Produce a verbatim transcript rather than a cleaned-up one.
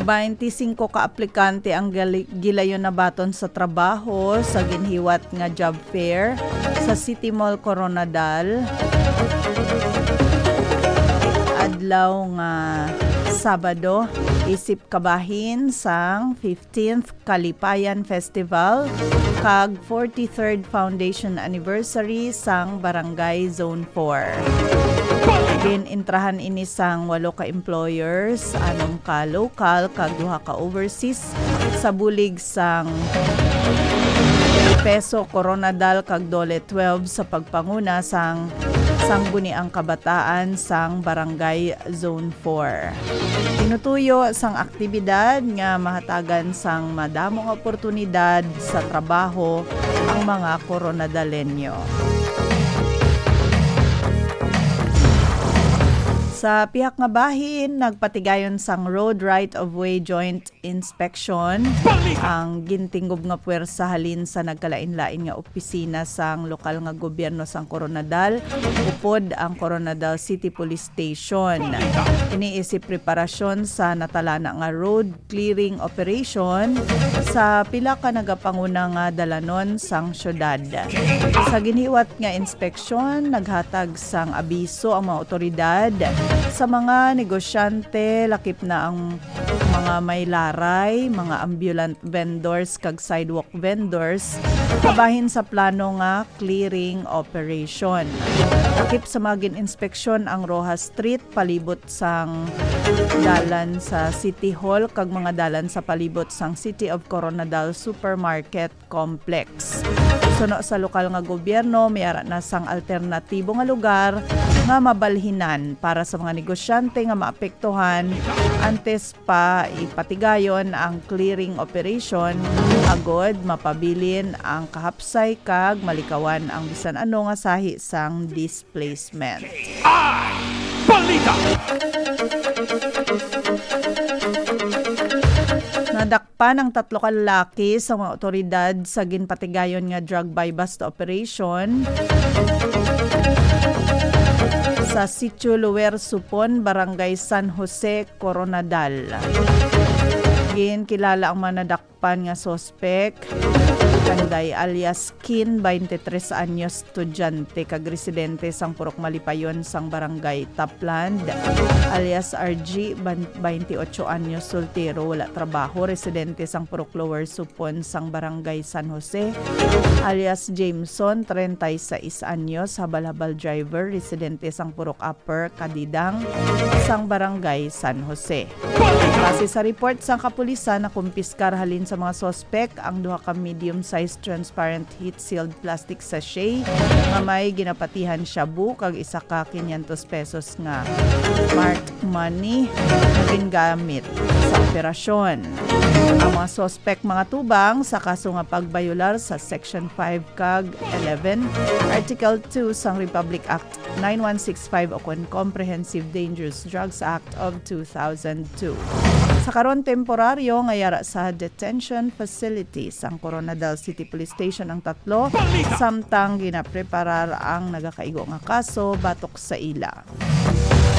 twenty-five ka aplikante ang gali- gilayon na baton sa trabaho sa ginhiwat nga job fair sa City Mall Coronadal. Adlaw nga Sabado, isip kabahin sang fifteenth Kalipayan Festival kag forty-third Foundation Anniversary sang Barangay Zone four. Din intrahan ini sang walo ka employers, anong ka local kag duha ka overseas sa bulig sang peso Coronadal kag dole twelve sa pagpanguna sang sangguniang kabataan sang Barangay Zone four. Tinutuyo sang aktibidad nga mahatagan sang madamong oportunidad sa trabaho ang mga Coronadalenyo. Sa pihak nga bahin, nagpatigayon sang Road Right-of-Way Joint Inspection ang gintinggob nga puwersa halin sa nagkalain-lain nga opisina sang lokal nga gobyerno sang Coronadal upod ang Coronadal City Police Station. Iniisip preparasyon sa natalana nga road clearing operation sa pila ka nagapanguna nga dalanon sang syudad. Sa ginhiwat nga inspeksyon, naghatag sang abiso ang mga otoridad sa mga negosyante, lakip na ang mga may laray, mga ambulant vendors kag sidewalk vendors kabahin sa plano nga clearing operation. Lakip sa mga gin-inspeksyon ang Rojas Street, palibot sang dalan sa City Hall kag mga dalan sa palibot sang City of Coronadal Supermarket Complex. Suno sa lokal nga gobyerno, mayara na sang alternatibo nga lugar nga mabalhinan para sa mga negosyante nga maapektuhan antes pa ipatigayon ang clearing operation agod mapabilin ang kahapsay kag malikawan ang bisan ano nga sahi sang displacement. Ay! Balita! Nadakpan ang tatlo ka lalaki sa mga otoridad sa ginpatigayon nga drug buy-bust operation sa Sitio Luwer Supon, Barangay San Jose, Coronadal. Gin kilala ang manadakpan nga sospek Kanday alias Kin, twenty-tres anyos, estudyante kag residente sang Purok Malipayon sang Barangay Tapland, alias R G, twenty-eight anyos, soltero, wala trabaho, residente sang Purok Lower Supon sang Barangay San Jose, alias Jameson, thirty-six anyos, habal-habal driver, residente sang Purok Upper Kadidang sang Barangay San Jose. Base sa report sang kapulisan na kumpiskar halin sa mga sospek ang duha ka medium-sized transparent heat-sealed plastic sachet nga may ginapatihan shabu kag isa ka quinientos pesos nga marked money na gingamit sa operasyon. Ang mga sospek mga tubang sa kaso nga pagbayular sa Section five kag eleven, Article two sang Republic Act ninety-one sixty-five o Comprehensive Dangerous Drugs Act of two thousand two. Sa karon temporaryo ngayara sa detention facility sang Coronadal City Police Station ang tatlo, samtang ginapreparar ang nagakaigo nga kaso batok sa ila.